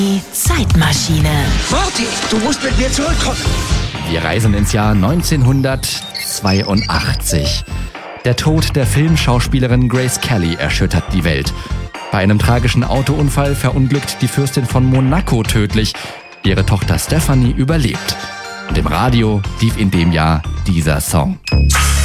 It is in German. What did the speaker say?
Die Zeitmaschine. Morty, du musst mit mir zurückkommen. Wir reisen ins Jahr 1982. Der Tod der Filmschauspielerin Grace Kelly erschüttert die Welt. Bei einem tragischen Autounfall verunglückt die Fürstin von Monaco tödlich. Ihre Tochter Stephanie überlebt. Und im Radio lief in dem Jahr dieser Song.